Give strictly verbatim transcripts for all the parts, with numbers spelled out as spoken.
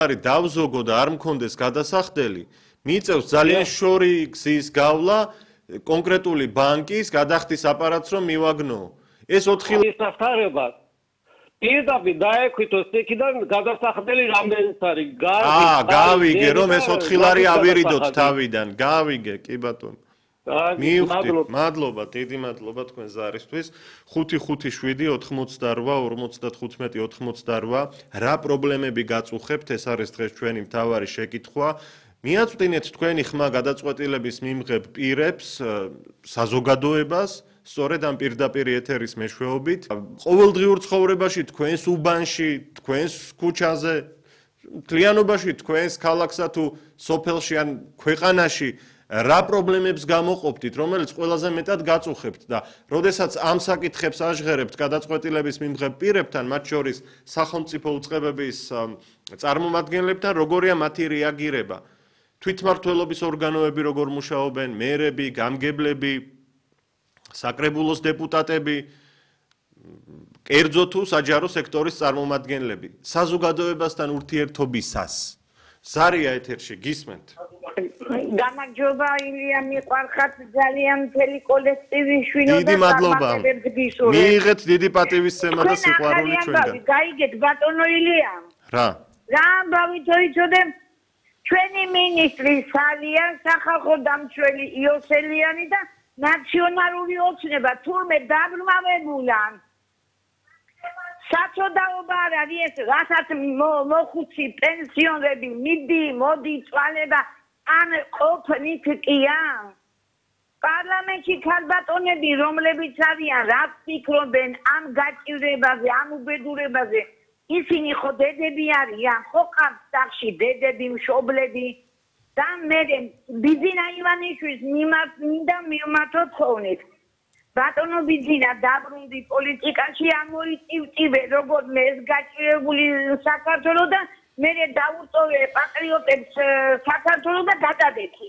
არის დავზოგო და არ მქონდეს გადასახდელი, მიწევს ძალიან შორი გზის გავლა კონკრეტული ბანკის გადახდის აპარატს რომ მივაგნო. ეს ოთხი საფრთხება პირდაპირ დაექვიტოს იქიდან გადასახდელი რამდენიც არის. აა, გავიგე რომ ეს ოთხი ლარი ავირიდოთ თავიდან. გავიგე, კი ბატონო. მივხვდით, მადლობა, დიდი მადლობა თქვენ ზარისთვის. ხუთი ხუთი შვიდი ოთხმოცდარვა ორმოცდათხუთმეტი ოთხმოცდარვა. რა პრობლემები გაწუხებთ? ეს არის დღეს ჩვენი მთავარი შეკითხვა. მიაწვდინეთ თქვენი ხმა გადაწყვეტილების მიმღებ პირებს, საზოგადოებას, სწორედ ამ პირდაპირ ეთერის მეშვეობით. ყოველდღიურ ცხოვრებაში, თქვენს უბანში, თქვენს ქუჩაზე, მთლიანობაში თქვენს ქალაქსა თუ სოფელში ან ქვეყანაში რა პრობლემებს გამოყოფთ, რომელიც ყველაზე მეტად გაწუხებთ და როდესაც ამ საკითხებს აჟღერებთ გადაწყვეტილების მიმღებ პირებთან, მათ შორის სახელმწიფო უწყებების წარმომადგენლებთან, როგორია მათი რეაგირება? თვითმმართველობის ორგანოები როგორ მუშაობენ, მერები, გამგებლები, საკრებულოს დეპუტატები, კერძო თუ საჯარო სექტორის წარმომადგენლები, საზოგადოებასთან ურთიერთობისას. ზარია ეთერში, გისმენთ. გამარჯობა ილია, მიყვარხართ ძალიან მთელი კოლექტივი შვინო და წარმატებებს გისურვებ. მიიღეთ დიდი პატივისცემა და სიყვარული ჩვენგან. გაიგეთ ბატონო ილია. რა? რა ამბავი თოიცოდე? ჩვენი მინისტრი სალიან, სახალხო დამცველი იოსელიანი და ნაციონალური ოცნება თურმე დაბრმავებულან. საწოდაობა არ არის ეს, რასაც მოხუცი პენსიონერები მიდი, მოდი, წვალება ან ყოფნით კია. პარლამენტში ქალბატონები, რომლებიც არიან, რა ფიქრობენ ამ გაჭირებაზე, ამ უბედურებაზე, ისინი ხო დედები არიან, ხო ყავთ სახში დედები, მშობლები და მე ბიძინა ივანიშვილის მიმართ მინდა მივმართოთ ხოვნით. ბატონო ბიძინა დაბრუნდი პოლიტიკაში, ამოიწივწივე როგორც მე ეს გაჭირებული საქართველო და მე დავურტოვე პატრიოტებს საქართველოს და გადადექი.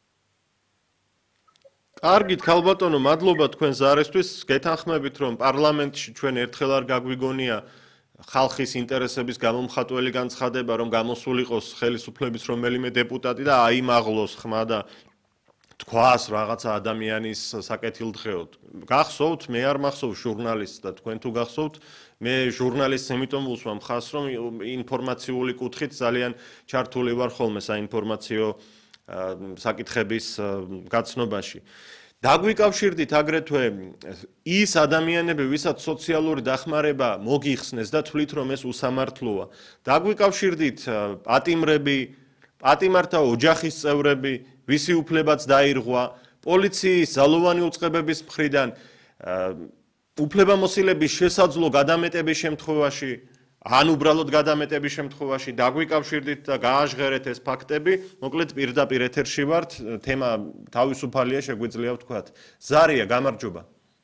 კარგით, ქალბატონო, მადლობა თქვენ ზარისთვის. გეთანხმებით, რომ პარლამენტში ჩვენ ერთხელ არ გაგვიგონია ხალხის ინტერესების გამომხატველი განცხადება, რომ გამოსულ იყოს ხელისუფლების რომელიმე დეპუტატი და აიმაღლოს ხმა და თქვას რაღაცა ადამიანის საკეთილდღეოდ. გახსოვთ, მე არ მახსოვს ჟურნალისტს და თქვენ თუ გახსოვთ, მე ჟურნალისტს იმიტომ ვუსვამ ხას, რომ ინფორმაციული კუთხით ძალიან ჩართული ვარ ხოლმე საინფორმაციო საკითხების გაცნობაში. დაგვიკავშირდით აგრეთვე ის ადამიანები, ვისაც სოციალური დახმარება მოგიხსნეს და თვლით, რომ ეს უსამართლოა. დაგვიკავშირდით პატიმრები, პატიმართა ოჯახის წევრები, ვისი უფლებაც დაირღვა, პოლიციის ძალოვანი უწყებების მხრიდან უფლებამოსილების შესაძლო გადამეტების შემთხვევაში, ან უბრალოდ გადამეტების შემთხვევაში დაგვიკავშირდით და გააჟღერეთ ეს ფაქტები. მოკლედ პირდაპირ ეთერში ვართ, თემა თავისუფალია, შეგვიძლია ვთქვათ. ზარია, გამარჯობა.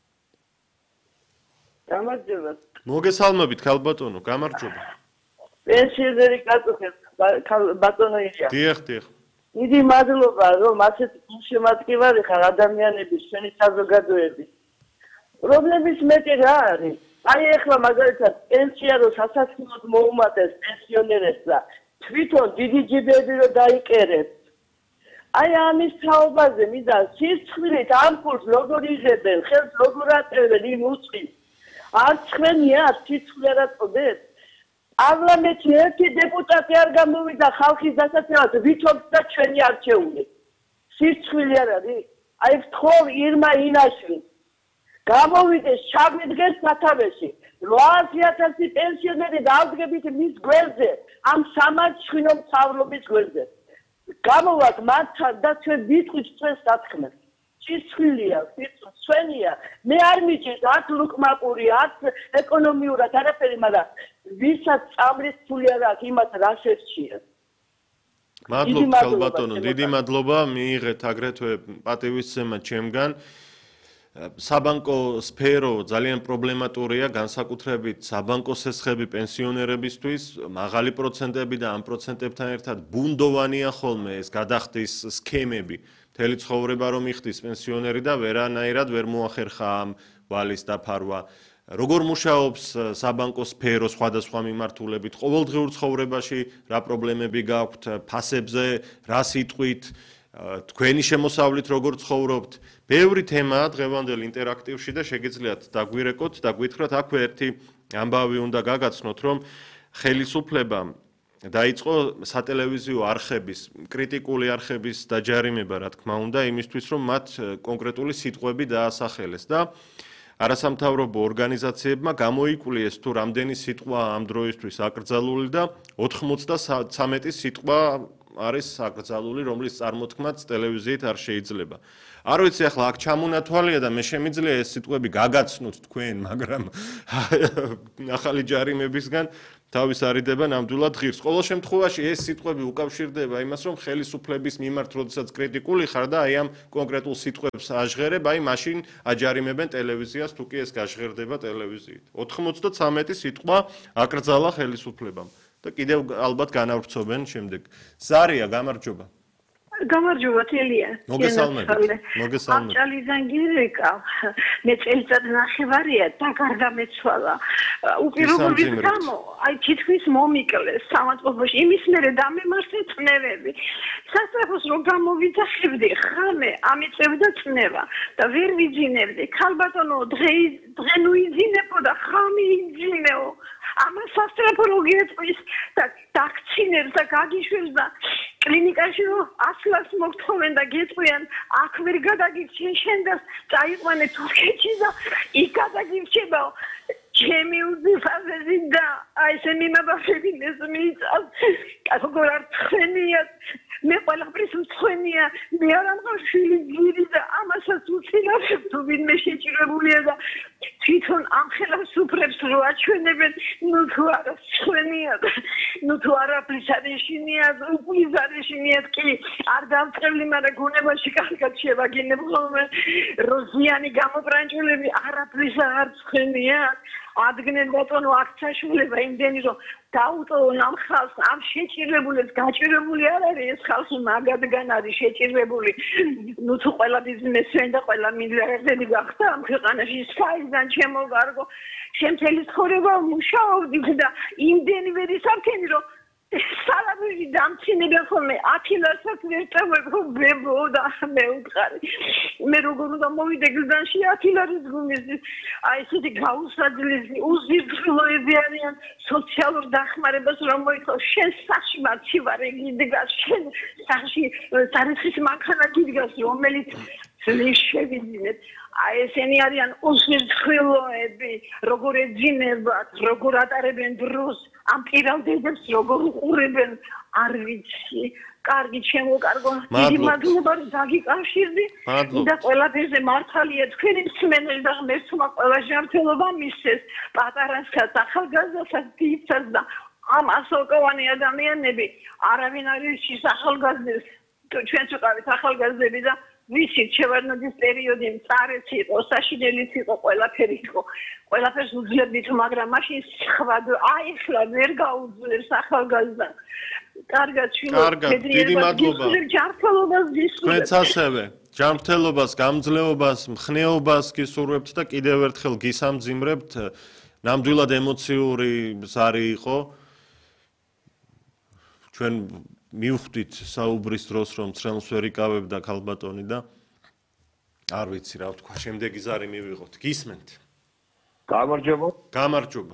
გამარჯობა. მოგესალმებით, ქალბატონო, გამარჯობა. პენსიონერი კაცოხეთ, ბატონო ილია. დიახ, დიახ. დიდი მადლობა, რომ ასეთ გულშემატკივარი ხარ ადამიანების, ჩვენი საზოგადოების. პრობლემის მეტი რა არის? აი ახლა მაგალითად პენსია რო სასაცილოდ მოუმატეს პენსიონერებს და თვითონ დიდი ჯიბები რო დაიკერებს. აი ამის თაობაზე მინდა სისხლით ამ ფულს როგორ იღებენ, ხელს როგორ აწევენ იმ უწყის. არც ხვენია სისხლი არ აწოდებს. პარლამენტში ერთი დეპუტატი არ გამოვიდა ხალხის დასაცავად, ვითომც და ჩვენი არჩეული. სისხლი არ არის? აი ვთხოვ ირმა ინაშვილს გამოვიდეს ჩაგვიდგეს სათავეში რვაასი ათასი პენსიონერი დავდგებით მის გვერდზე ამ სამარცხვინო მთავრობის გვერდზე გამოვაკ მათთან და ჩვენ ვიტყვით ჩვენ სათქმეს სისხლია სიცხვენია მე არ მიჭირს არც ლუკმაკური არც ეკონომიურად არაფერი მაგრამ ვისაც წამლის ფული არ აქვს იმას რა შეჭია მადლობა ქალბატონო დიდი მადლობა მიიღეთ აგრეთვე პატივისცემა ჩემგან საბანკო სფერო ძალიან პრობლემატურია, განსაკუთრებით საბანკო სესხები პენსიონერებისთვის, მაღალი პროცენტები და ამ პროცენტებთან ერთად ბუნდოვანია ხოლმე ეს გადახდის სქემები. მთელი ცხოვრება რომ იხდის პენსიონერი და ვერანაირად ვერ მოახერხა ამ ვალის დაფარვა. როგორ მუშაობს საბანკო სფერო სხვადასხვა მიმართულებით, ყოველდღიურ ცხოვრებაში რა პრობლემები გაქვთ, ფასებზე, რა სიტყვით, თქვენი შემოსავლით როგორ ცხოვრობთ. ბევრი თემაა დღევანდელ ინტერაქტივში და შეგიძლიათ დაგვირეკოთ და გვითხრათ აქვე ერთი ამბავი უნდა გაგაცნოთ, რომ ხელისუფლებამ დაიწყო სატელევიზიო არხების, კრიტიკული არხების დაჯარიმება, რა თქმა უნდა, იმისთვის, რომ მათ კონკრეტული სიტყვები დაასახელეს და არასამთავრობო ორგანიზაციებმა გამოიკლიეს თუ რამდენი სიტყვა ამ დროისთვის აკრძალული და ოთხმოცდათრამეტი სიტყვა არის აკრძალული, რომლის წარმოთქმაც ტელევიზიით არ შეიძლება. არ ვიცი ახლა აქ ჩამონათვალია და მე შემიძლია ეს სიტყვები გაგაცნოთ თქვენ, მაგრამ ახალი ჯარიმებისგან თავის არიდება ნამდვილად ღირს. ყოველ შემთხვევაში ეს სიტყვები უკავშირდება იმას, რომ ხელისუფლების მიმართ როდესაც კრიტიკული ხარ და აი ამ კონკრეტულ სიტყვებს აჟღერებ, აი მაშინ აჯარიმებენ ტელევიზიას, თუ კი ეს გაჟღერდება ტელევიზიით. ოთხმოცდათრამეტი სიტყვა აკრძალა ხელისუფლებამ და კიდევ ალბათ განავრცობენ შემდეგ. ზარია, გამარჯობა. გამარჯობა თელია. მოგესალმებით. მოგესალმებით. ჭალიდან გირეკა. მე წელიწად ნახევარია და გარდამეცვალა. უპირობობის გამო, აი თითქმის მომიკლეს სამწყობოში. იმის მერე დამემართე წნევები. სასწრაფოს რომ გამოვიძახებდი, ხამე ამიწევდა წნევა და ვერ ვიძინებდი. ქალბატონო, დღე დღე ნუ იძინებო და ხამი იძინეო. ამას სასწრაფო რო გეტყვის და დაქცინებს და გაგიშვებს და კლინიკაში რომ ასლას მოგთხოვენ და გეტყვიან აქ ვერ გადაგიქცენ შენ და წაიყვანე თურქეთში და იქ გადაგიქცებაო ჩემი უძიფაზები და აი ესე მიმაბავშვები მესმის როგორ არ ცხენია მე ყველაფრის მცხენია მე არ ამყავ შვილი გირი და ამასაც უცილავს თუ ვინმე შეჭირებულია და თვითონ ამ ხელას უფრებს რო აჩვენებენ ნუ თუ არა ცხენია ნუ თუ არაფრის არიშინია უყვის არიშინია კი არ დამწყევლი მაგრამ გონებაში კარგად შევაგინებ ხოლმე როზიანი გამოპრანჭულები არაფრის არ ცხენია ადგნენ ბატონო აქცაშულება იმდენი რომ დაუტოვონ ამ ხალხს ამ შეჭირებულებს გაჭირებული არ არის ეს ხალხი მაგადგან არის შეჭირებული ნუ თუ ყველა ბიზნესმენ და ყველა მილიარდერი გახდა ამ ქვეყანაში საიდან შემოგარგო შემთელი ცხოვრება მუშაობდი და იმდენი ვერ ისარქენი რომ სალამი დამცინებენ ხოლმე ათი ლარსაც ვერ წავეღო ბებო და მე უყარი მე როგორ უნდა მოვიდე გზანში ათი ლარის გუმიზი აი ესეთი გაუსაძლისი უზირდლოები არიან სოციალურ დახმარებას რომ მოიწო შენ სახში მათი ვარ იგდგას შენ სახში სარცხის მანქანა გიდგას რომელიც ლიშევიძინეთ აი ესენი არიან უზირდლოები როგორ ეძინებათ როგორ ატარებენ დროს ამ პირალ დედებს როგორ უყურებენ არ ვიცი კარგი ჩემო კარგო დიდი მადლობა რომ დაგიკავშირდი და ყველაფერზე მართალია თქვენი მსმენელი და ღმერთმა ყველა ჯანმრთელობა მისცეს პატარასაც ახალგაზრდასაც დიდსაც და ამ ასაკოვანი ადამიანები არავინ არ იცის ახალგაზრდებს ჩვენც ვიყავით ახალგაზრდები და ვიცით შევარდნაძის პერიოდი მწარეც იყო საშინელიც იყო ყველაფერი იყო ყველაფერს უძლებდით მაგრამ მაშინ სხვა აი ხლა ვერ გაუძლებს ახალგაზრდა კარგად შვილო დიდი მადლობა ჯანმრთელობას გისურვებთ თქვენც ასევე ჯანმრთელობას გამძლეობას მხნეობას გისურვებთ და კიდევ ერთხელ გისამძიმრებთ ნამდვილად ემოციური ზარი იყო ჩვენ მივხვდით საუბრის დროს რომ ცრემლს ვერ იკავებდა ქალბატონი და არ ვიცი რა ვთქვა შემდეგი ზარი მივიღოთ გისმენთ გამარჯობა გამარჯობა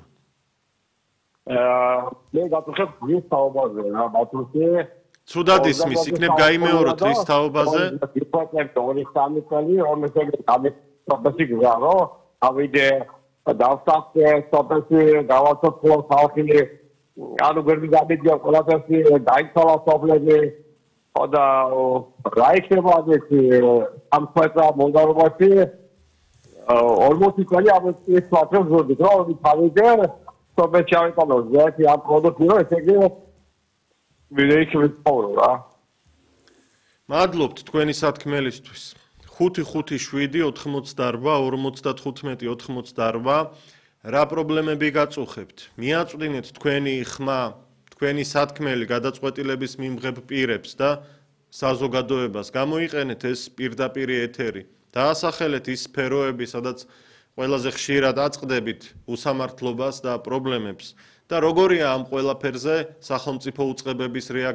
აა მე გაწუხებ ის თაობაზე რა ბათუმში ცუდად ისმის იქნებ გაიმეოროთ ის თაობაზე იპოტეკა ორი სამი წელი რომ ესე გამეცნობასი გზარო ავიდე დავსახე სოფელში გავაცოცხლო ხალხი ანუ გვერდი გამიდია ყველაფერში დაიცვალა სოფლები და რა იქნება ასეთი სამწუხაროდ მონდარობაში ორმოცი წელი ამის ფაქტორს ვზრდით რომ თავიდე სოფელში ავიწყო ზეთი ამ პროდუქტი რომ ესე იგი ვიდეიქი ვიწოვრო რა მადლობთ თქვენი სათქმელისთვის ხუთი ხუთი შვიდი ოთხმოცდაორვა ორმოცდათხუთმეტი ოთხმოცდაორვა რა პრობლემები გაწუხებთ? მიაწვდინეთ თქვენი ხმა, თქვენი სათქმელი გადაწყვეტილების მიმღებ პირებს და საზოგადოებას. გამოიყენეთ ეს პირდაპირი ეთერი. დაასახელეთ ის სფეროები, სადაც ყველაზე ხშირად აწყდებით უსამართლობას და პრობლემებს და როგორია ამ ყველაფერზე სახელმწიფო უწყებების რეაქცია